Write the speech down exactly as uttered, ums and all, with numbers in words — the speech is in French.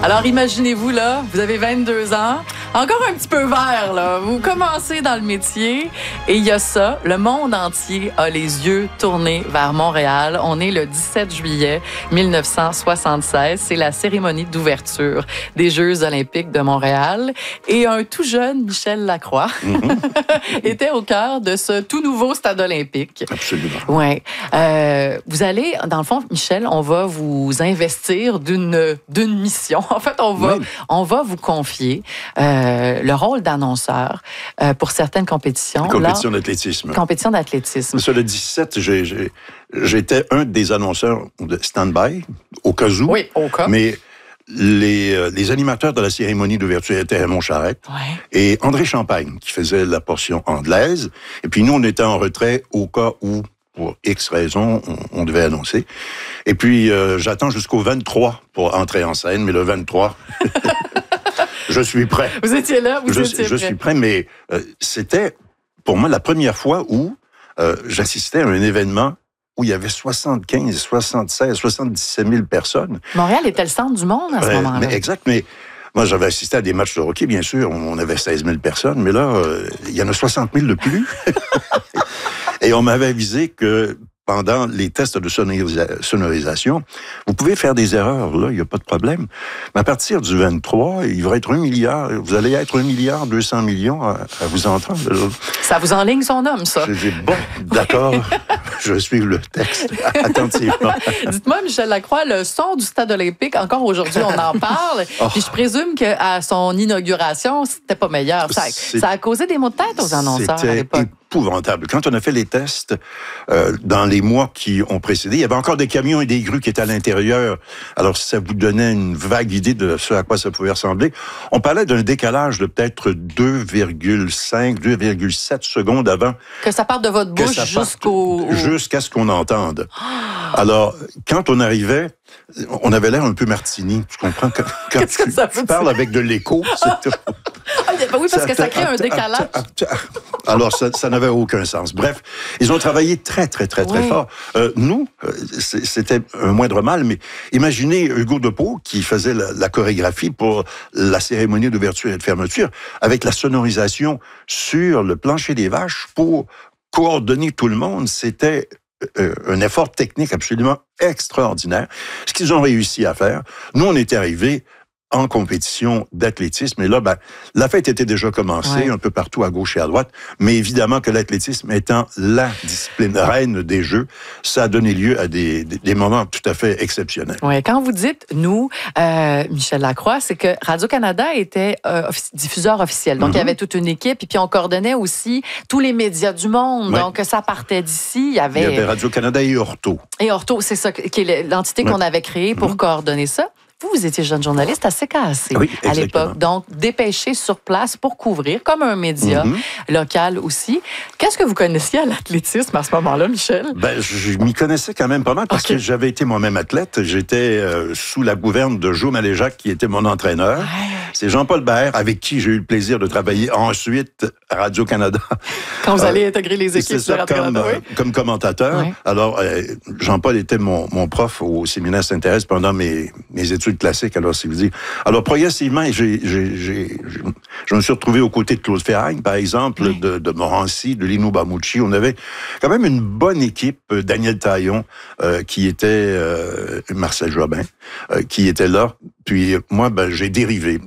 Alors, imaginez-vous, là, vous avez vingt-deux ans, encore un petit peu vert, là. Vous commencez dans le métier et il y a ça. Le monde entier a les yeux tournés vers Montréal. On est le dix-sept juillet mille neuf cent soixante-seize. C'est la cérémonie d'ouverture des Jeux olympiques de Montréal. Et un tout jeune Michel Lacroix mm-hmm. était au cœur de ce tout nouveau stade olympique. Absolument. Oui. Euh, vous allez, dans le fond, Michel, on va vous investir d'une, d'une mission. En fait, on va, oui. on va vous confier euh, le rôle d'annonceur euh, pour certaines compétitions. Compétition Là, d'athlétisme. Compétition d'athlétisme. Sur le dix-sept, j'ai, j'ai, j'étais un des annonceurs de stand-by, au cas où. Oui, au cas. Mais les, euh, les animateurs de la cérémonie d'ouverture étaient Raymond Charette ouais. et André Champagne, qui faisait la portion anglaise. Et puis nous, on était en retrait au cas où, pour X raisons, on, on devait annoncer. Et puis, euh, j'attends jusqu'au vingt-trois pour entrer en scène, mais le vingt-trois, je suis prêt. Vous étiez là, vous je, étiez je prêt. suis prêt, mais euh, c'était, pour moi, la première fois où euh, j'assistais à un événement où il y avait soixante-quinze, soixante-seize, soixante-dix-sept mille personnes. Montréal était le centre du monde à ce euh, moment-là. Mais exact, mais moi, j'avais assisté à des matchs de hockey, bien sûr, on avait seize mille personnes, mais là, euh, il y en a soixante mille de plus. Et on m'avait avisé que pendant les tests de sonorisa- sonorisation, vous pouvez faire des erreurs, là, il n'y a pas de problème. Mais à partir du vingt-trois, il va être un milliard, vous allez être un milliard deux cents millions à, à vous entendre. Ça vous enligne son homme, ça. J'ai dit, bon, d'accord, je suis le texte attentivement. Dites-moi, Michel Lacroix, le son du stade olympique, encore aujourd'hui, on en parle. Oh. Puis je présume qu'à son inauguration, c'était pas meilleur. Ça, ça a causé des maux de tête aux annonceurs à l'époque. Épouvantable. Quand on a fait les tests euh, dans les mois qui ont précédé, il y avait encore des camions et des grues qui étaient à l'intérieur. Alors, ça vous donnait une vague idée de ce à quoi ça pouvait ressembler. On parlait d'un décalage de peut-être deux virgule cinq, deux virgule sept secondes avant que ça parte de votre bouche jusqu'au... jusqu'à ce qu'on entende. Alors, quand on arrivait, on avait l'air un peu Martini. Tu comprends? Quand, quand Qu'est-ce que ça veut tu parles avec de l'écho, c'est tout. Ah, oui, parce que ça crée un décalage. Alors, ça, ça n'avait aucun sens. Bref, ils ont travaillé très, très, très, très oui. fort. Euh, nous, c'était un moindre mal, mais imaginez Hugo Depeau qui faisait la, la chorégraphie pour la cérémonie d'ouverture et de fermeture, avec la sonorisation sur le plancher des vaches pour coordonner tout le monde. C'était euh, un effort technique absolument extraordinaire. Ce qu'ils ont réussi à faire, nous, on était arrivés en compétition d'athlétisme. Et là, ben, la fête était déjà commencée, ouais. un peu partout à gauche et à droite. Mais évidemment que l'athlétisme étant la discipline reine des Jeux, ça a donné lieu à des, des, des moments tout à fait exceptionnels. Oui, quand vous dites « nous euh, », Michel Lacroix, c'est que Radio-Canada était euh, offic- diffuseur officiel. Donc, mm-hmm. il y avait toute une équipe. Et puis, on coordonnait aussi tous les médias du monde. Ouais. Donc, ça partait d'ici. Il y avait... Il y avait Radio-Canada et Orto. Et Orto, c'est ça, qui est l'entité ouais. qu'on avait créée pour mm-hmm. coordonner ça. Vous, vous étiez jeune journaliste à C K A C oui, à l'époque, donc dépêché sur place pour couvrir, comme un média mm-hmm. local aussi. Qu'est-ce que vous connaissiez à l'athlétisme à ce moment-là, Michel? Ben, je m'y connaissais quand même pas mal parce okay. que j'avais été moi-même athlète. J'étais euh, sous la gouverne de Joe Maléjac, qui était mon entraîneur. Ouais. C'est Jean-Paul Baer, avec qui j'ai eu le plaisir de travailler ensuite à Radio-Canada. Quand vous euh, allez intégrer les équipes ça, de Radio-Canada, comme, oui. comme commentateur. Ouais. Alors, euh, Jean-Paul était mon, mon prof au séminaire Sainte-Thérèse pendant mes, mes études classiques, alors c'est vous dire. Alors, progressivement, j'ai, j'ai, j'ai, je me suis retrouvé aux côtés de Claude Ferragne, par exemple, oui. de, de Morancy, de Lino Bamucci. On avait quand même une bonne équipe. Daniel Taillon, euh, qui était euh, Marcel Jobin, euh, qui était là. Puis moi, ben, j'ai dérivé.